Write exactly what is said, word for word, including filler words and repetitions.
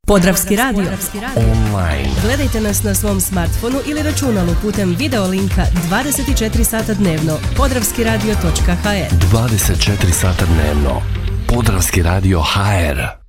Podravski radio. Online. Gledajte nas na svom smartfonu ili računalu putem video linka dvadeset četiri sata dnevno. podravski radio točka ha er. dvadeset četiri sata dnevno. Podravski radio ha er.